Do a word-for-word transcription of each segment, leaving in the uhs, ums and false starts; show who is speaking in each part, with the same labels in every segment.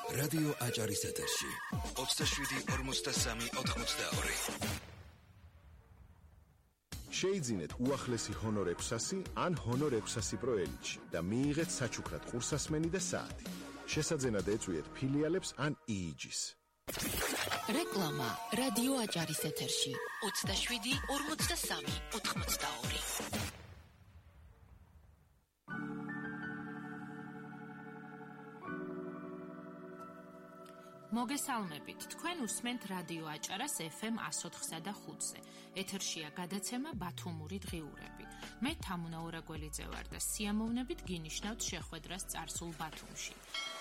Speaker 1: რადიო აჭარის ეთერში ოცდაშვიდი ორმოცდასამი ოთხმოცდაორი.
Speaker 2: შეიძინეთ უახლესი ჰონორ ექვსასი ან ჰონორ ექვსასი პრო ელიტში და მიიღეთ საჩუქრად ყურსასმენი და საათი. შესაძენად ეწვიეთ ფილიალებს ან იიჯის.
Speaker 3: რეკლამა რადიო აჭარის ეთერში ოცდაშვიდი ორმოცდასამი ოთხმოცდაორი.
Speaker 4: მოგესალმებით, თქვენ უსმენთ რადიო აჭარას ეფ ემ εκατო ოთხ და ხუთზე. ეთერშია გადაცემა ბათუმური დღიურები. მე თამუნა ორაგველიძე ვარ და სიამოვნებით გინიშნავთ შეხვედრას წარსულ ბათუმში.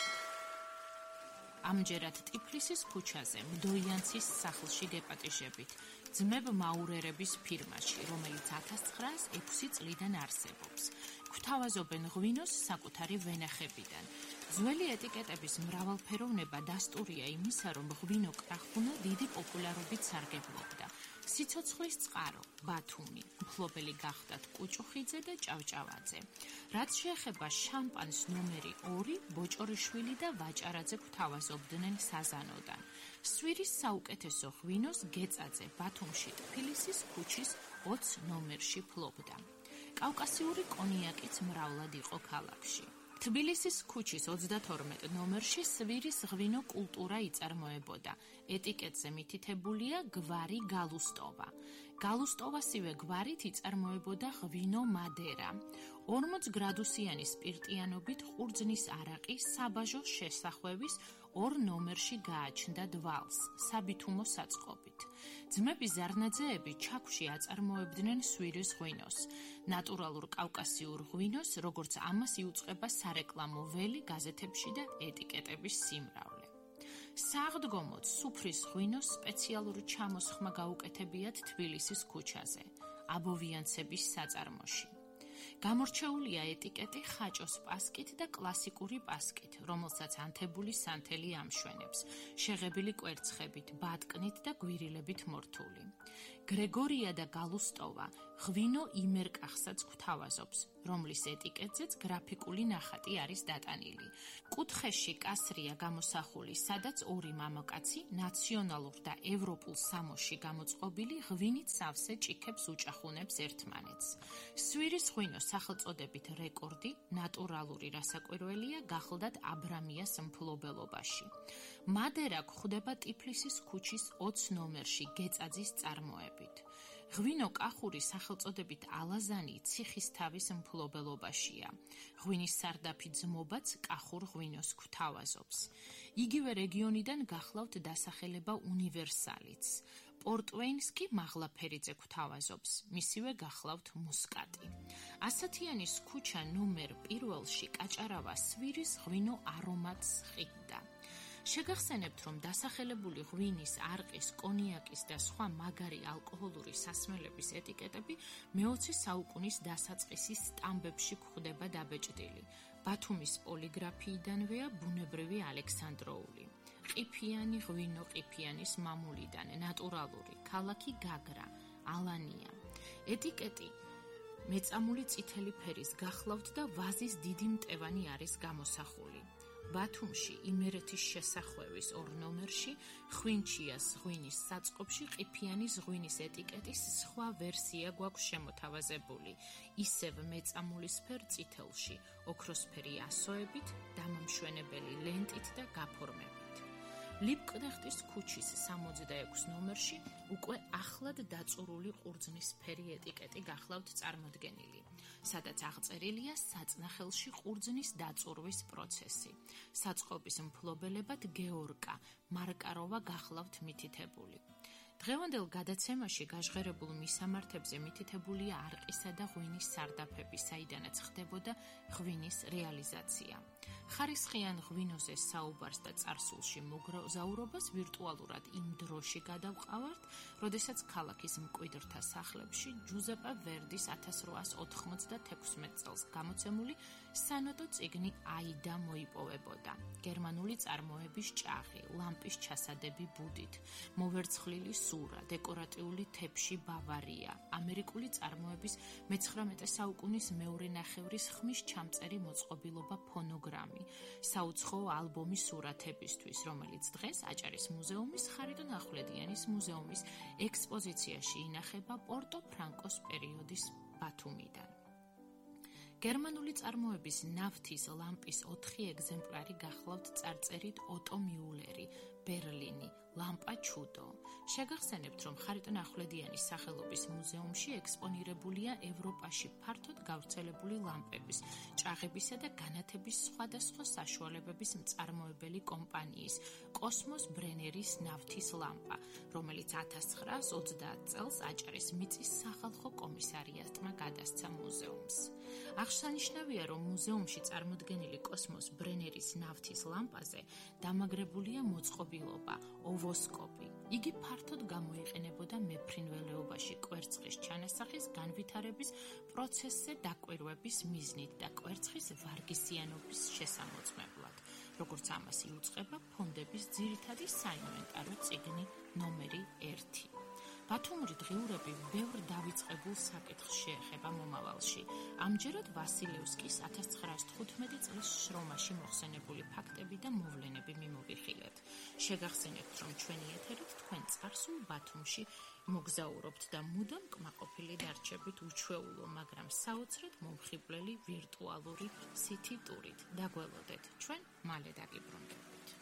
Speaker 4: ამჯერად ტიფლისის ქუჩაზე, მდოიანცის სახლში გეპატიჟებით, ძმებ მაურერების ფირმაში, რომელიც ათას ცხრაას ექვსი წლიდან არსებობს. გვთავაზობენ ღვინოს საკუთარი ვენახებიდან. ძველი ეტიკეტების მრავალფეროვნება დასტურია იმისა, რომ ღვინო კრახუნა დიდი პოპულარობით სარგებლობდა. სიცოცხლის წყარო, ბათუმი, მფლობელი გახდათ კუჭუხიძე და ჭავჭავაძე. რაც შეეხება შამპანს ნომერი ორი, ბოჭორიშვილი და ვაჭარაძე გვთავაზობდნენ საზანოდან. სვირის საუკეთესო ღვინოს გეწაძე ბათუმში ტფილისის ქუჩის ოც ნომერში ფლობდა. კავკასიური კონიაკიც მრავლად იყო ქალაქში. თბილისის ქუჩის ოცდათორმეტ ნომერში სვირის ღვინო კულტურა იწარმოებოდა. ეტიკეტზე მითითებულია გვარი გალუსტოვა. გალუსტოვასივე გვარით იწარმოებოდა ღვინო მადერა. ორმოც გრადუსიანი სპირტიანობით ყურძნის არაყი საბაჟო შესახვევის ორ ნომერში გააჩნდა დვალს, საბითუმო საწყობით. ძმები ზარნაძეები ჩაქვში აწარმოებდნენ სვირის ღვინოს, ნატურალურ კავკასიურ ღვინოს, როგორც ამას იუწყება სარეკლამო ველი გაზეთებში და ეტიკეტების სიმრავლე. საღდგომოდ სუფრის ღვინოს სპეციალური ჩამოსხმა გაუკეთებიათ თბილისის ქუჩაზე, აბოვიანცების საწარმოში. გამორჩეულია ეტიკეტი ხაჭოს პასკით და კლასიკური პასკით, რომელსაც ანთებული სანთელი ამშვენებს, შეღებილი კვერცხებით, ბატკნით და გვირილებით მორთული. გრეგორია და გალუსტოვა ღვინო იმერკახსაც გვთავაზობს, რომლის ეტიკეტზეც გრაფიკული ნახატი არის დატანილი. კუთხეში კასრია გამოსახული, სადაც ორი მამაკაცი ნაციონალურ და ევროპულ სამოში გამოწყობილი ღვინით სავსე ჭიქებს უჭახუნებს ერთმანეთს. სვირის ღვინოს სახელწოდებით რეკორდი, ნატურალური რასაკვირველია, გახლდათ აბრამიას მფლობელობაში. მადერა გვხვდება ტიფლისის ქუჩის ოც ნომერში გეწაძის წარმოებით. ღვინო კახური სახელწოდებით ალაზანი ციხისთავის მფლობელობაშია. ღვინის სარდაფი ძმობაც კახურ ღვინოს გვთავაზობს. იგივე რეგიონიდან გახლავთ დასახელება უნივერსალიც. პორტვეინს კი მაღლაფერიძე გვთავაზობს, მისივე გახლავთ მუსკატი. ასათიანის ქუჩა ნომერ პირველში კაჭარავა სვირის ღვინო არომატს ხიდდა. შეგახსენებთ, რომ დასახელებული ღვინის, არყის, კონიაკის და სხვა მაგარი ალკოჰოლური სასმელების ეტიკეტები მეოცე საუკუნის დასაწყისის სტამბებში გვხვდება დაბეჭდილი. ბათუმის პოლიგრაფიიდანვეა ბუნებრივი ალექსანდროული. ყიფიანი ღვინო ყიფიანის მამულიდან, ნატურალური, ქალაქი გაგრა, ალანია. ეტიკეტი მეწამული წითელი ფერის გახლავთ და ვაზის დიდი მტევანი არის გამოსახული. ბათუმში იმერეთის შესახვევის ორ ნომერში ხვინჩიას ღვინის საწყობში ყიფიანის ღვინის ეტიკეტის სხვა ვერსია გვაქვს შემოთავაზებული, ისევ მეწამულისფერ წითელში, ოქროსფერი ასოებით, დამამშვენებელი ლენტით და გაფორმებით. ლიპკნეხტის ქუჩის სამოცდაექვს ნომერში უკვე ახლად დაწურული ყურძნისფერი ეტიკეტი გახლავთ წარმოდგენილი, სადაც აღწერილია საწნახელში ყურძნის დაწურვის პროცესი. საწყობის მფლობელებად გეორკა მარკაროვა გახლავთ მითითებული. დღევანდელ გადაცემაში გაჟღერებულ მისამართებზე მითითებულია არყისა და ღვინის სარდაფები, საიდანაც ხდებოდა ღვინის რეალიზაცია. ხარისხიან ღვინოზე საუბარს და წარსულში მოგზაურობას ვირტუალურად იმ დროში გადავყავართ, როდესაც ქალაქის მკვიდრთა სახლებში ჯუზეპე ვერდის ათას რვაას ოთხმოცდათექვსმეტ წელს გამოცემული სანოტო წიგნი აიდა მოიპოვებოდა. გერმანული წარმოების ჭაღი, ლამპის ჩასადები ბუდით, მოვერცხლილი სურა, დეკორატიული თეფში ბავარია, ამერიკული წარმოების მეცხრამეტე საუკუნის მეორე ნახევრის ხმის ჩამწერი მოწყობილობა ფონოგრამი, საუცხოო ალბომის სურათებისთვის, რომელიც დღეს აჭარის მუზეუმის ხარიტონ ახვლედიანის მუზეუმის ექსპოზიციაში ინახება პორტო-ფრანკოს პერიოდის ბათუმიდან. გერმანული წარმოების ნავთის ლამპის ოთხი ეგზემპლარი გახლავთ წარწერით ოტო მიულერი, ბერლინი, ლამპა ჩუდო. შეგახსენებთ, რომ ხარიტონ ახვლედიანის სახელობის მუზეუმში ექსპონირებულია ევროპაში ფართოდ გავრცელებული ლამპების, ჭაღებისა და განათების სხვადასხვა საშუალებების მწარმოებელი კომპანიის კოსმოს ბრენერის ნავთის ლამპა, რომელიც ათას ცხრაას ოცდაათ წელს აჭარის მიწის სახალხო კომისარიატმა გადასცა მუზეუმს. აღსანიშნავია, რომ მუზეუმში წარმოდგენილი კოსმოს ბრენერის ნავთის ლამპაზე დამაგრებულია მოწყობილობა, ოვოსკოპი. იგი ფართოდ გამოიყენებოდა მეფრინველეობაში კვერცხის ჩანასახის განვითარების პროცესზე დაკვირვების მიზნით და კვერცხის ვარგისიანობის შესამოწმებლად, როგორც ამას იუწყება ფონდების ძირითადი საინვენტარო წიგნი ნომერი ერთი. ბათუმური დღიურები ბევრ დავიწყებულ საკითხს შეეხება მომავალში. ამჯერად ვასილევსკის ათას ცხრაას თხუთმეტი წლის შრომაში მოხსენებული ფაქტები და მოვლენები მიმოვიხილეთ. შეგახსენებთ, რომ ჩვენი ეთერით თქვენ წარსულ ბათუმში მოგზაურობთ და მუდამ კმაყოფილი დარჩებით უჩვეულო, მაგრამ საოცრად მომხიბვლელი ვირტუალური სითი ტურით. დაგველოდეთ, ჩვენ მალე დაგიბრუნდებით.